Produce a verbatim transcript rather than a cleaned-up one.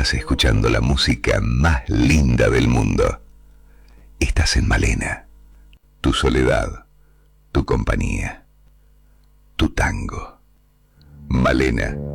Estás escuchando la música más linda del mundo. Estás en Malena. Tu soledad, tu compañía, tu tango. Malena.